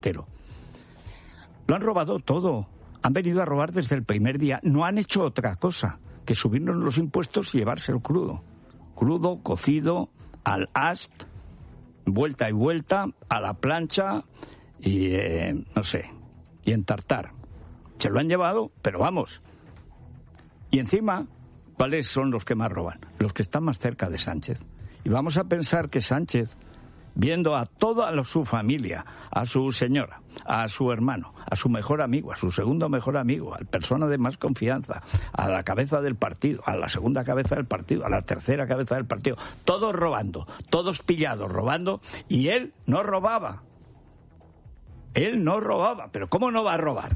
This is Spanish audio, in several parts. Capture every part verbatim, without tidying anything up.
Zapatero. Lo han robado todo. Han venido a robar desde el primer día. No han hecho otra cosa que subirnos los impuestos y llevárselo crudo. Crudo, cocido, al ast, vuelta y vuelta, a la plancha y, eh, no sé, y en tartar. Se lo han llevado, pero vamos. Y encima, ¿cuáles son los que más roban? Los que están más cerca de Sánchez. Y vamos a pensar que Sánchez, viendo a toda su familia, a su señora, a su hermano, a su mejor amigo, a su segundo mejor amigo, a la persona de más confianza, a la cabeza del partido, a la segunda cabeza del partido, a la tercera cabeza del partido, todos robando, todos pillados robando, y él no robaba. Él no robaba, pero ¿cómo no va a robar?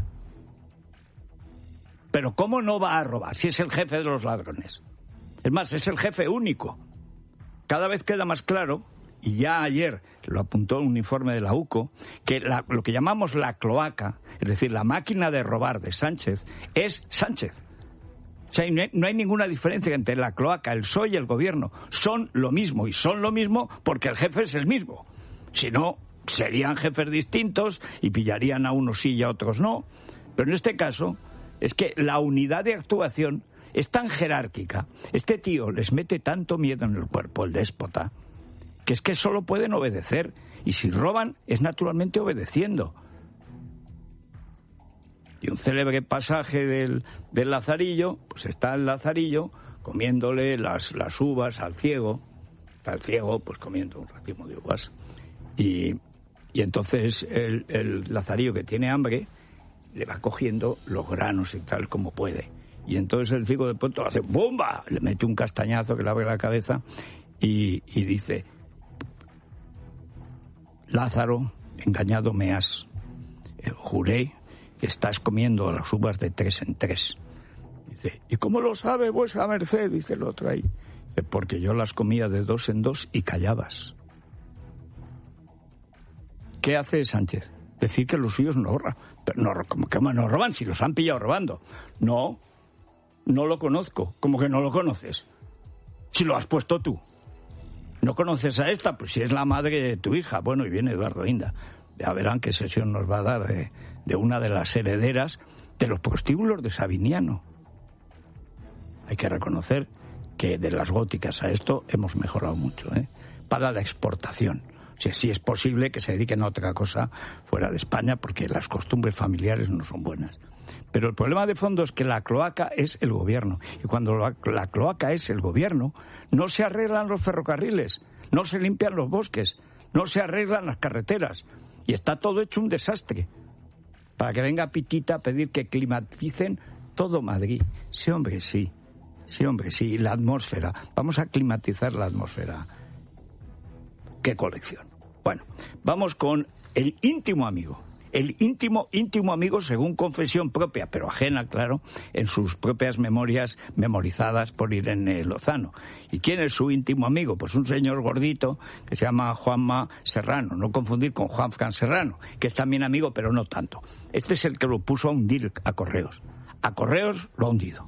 Pero ¿cómo no va a robar si es el jefe de los ladrones? Es más, es el jefe único. Cada vez queda más claro, y ya ayer lo apuntó un informe de la U C O, que la, lo que llamamos la cloaca, es decir, la máquina de robar de Sánchez, es Sánchez. O sea, no hay, no hay ninguna diferencia entre la cloaca, el P S O E y el gobierno. Son lo mismo, y son lo mismo porque el jefe es el mismo. Si no, serían jefes distintos y pillarían a unos sí y a otros no. Pero en este caso es que la unidad de actuación es tan jerárquica. Este tío les mete tanto miedo en el cuerpo, el déspota, que es que solo pueden obedecer. Y si roban, es naturalmente obedeciendo. Y un célebre pasaje del, del Lazarillo, pues está el Lazarillo comiéndole las, las uvas al ciego. Está el ciego pues comiendo un racimo de uvas. Y, y entonces el, el Lazarillo, que tiene hambre, le va cogiendo los granos y tal como puede. Y entonces el ciego de pronto hace ¡bomba! Le mete un castañazo que le abre la cabeza y, y dice: Lázaro, engañado me has. Eh, juré que estás comiendo las uvas de tres en tres. Dice: ¿y cómo lo sabe vuesa merced? Dice el otro ahí. Dice: porque yo las comía de dos en dos y callabas. ¿Qué hace Sánchez? Decir que los suyos no roban. Pero no, ¿cómo que no roban si los han pillado robando? No, no lo conozco. ¿Cómo que no lo conoces? Si lo has puesto tú. ¿No conoces a esta? Pues si es la madre de tu hija. Bueno, y viene Eduardo Inda. Ya verán qué sesión nos va a dar de, de una de las herederas de los prostíbulos de Sabiniano. Hay que reconocer que de las góticas a esto hemos mejorado mucho, ¿eh? Para la exportación. O sea, sí es posible que se dediquen a otra cosa fuera de España porque las costumbres familiares no son buenas. Pero el problema de fondo es que la cloaca es el gobierno. Y cuando la, la cloaca es el gobierno, no se arreglan los ferrocarriles, no se limpian los bosques, no se arreglan las carreteras. Y está todo hecho un desastre. Para que venga Pitita a pedir que climaticen todo Madrid. Sí, hombre, sí. Sí, hombre, sí. La atmósfera. Vamos a climatizar la atmósfera. ¡Qué colección! Bueno, vamos con el íntimo amigo. El íntimo, íntimo amigo según confesión propia, pero ajena, claro, en sus propias memorias memorizadas por Irene Lozano. ¿Y quién es su íntimo amigo? Pues un señor gordito que se llama Juanma Serrano, no confundir con Juanfran Serrano, que es también amigo, pero no tanto. Este es el que lo puso a hundir a Correos. A Correos lo ha hundido.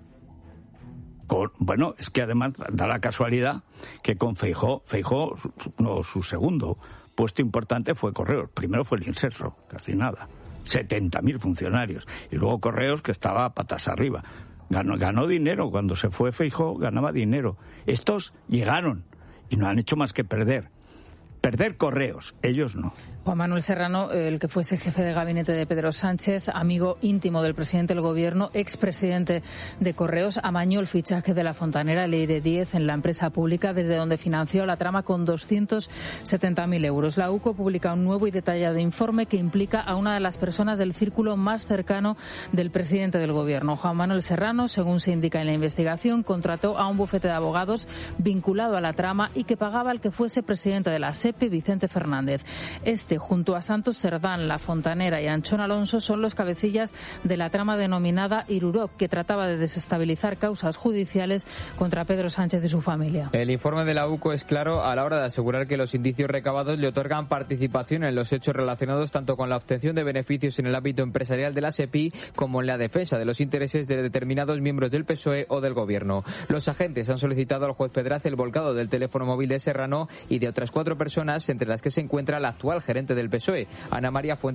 Con, bueno, es que además da la casualidad que con Feijóo, Feijóo, no, su segundo puesto importante fue Correos. Primero fue el Inserso, casi nada. setenta mil funcionarios. Y luego Correos, que estaba a patas arriba. Ganó, ganó dinero. Cuando se fue Feijóo, ganaba dinero. Estos llegaron y no han hecho más que perder. Perder Correos, ellos no. Juan Manuel Serrano, el que fuese jefe de gabinete de Pedro Sánchez, amigo íntimo del presidente del Gobierno, expresidente de Correos, amañó el fichaje de la fontanera Leire Díez en la empresa pública, desde donde financió la trama con doscientos setenta mil euros. La U C O publica un nuevo y detallado informe que implica a una de las personas del círculo más cercano del presidente del Gobierno. Juan Manuel Serrano, según se indica en la investigación, contrató a un bufete de abogados vinculado a la trama y que pagaba al que fuese presidente de la SEPE, Vicente Fernández. Este, junto a Santos Cerdán, La Fontanera y Anchón Alonso, son los cabecillas de la trama denominada Iruroc, que trataba de desestabilizar causas judiciales contra Pedro Sánchez y su familia. El informe de la U C O es claro a la hora de asegurar que los indicios recabados le otorgan participación en los hechos relacionados tanto con la obtención de beneficios en el ámbito empresarial de la SEPI como en la defensa de los intereses de determinados miembros del P S O E o del Gobierno. Los agentes han solicitado al juez Pedraz el volcado del teléfono móvil de Serrano y de otras cuatro personas, entre las que se encuentra la actual gerente presidente del P S O E. Ana María Fuentes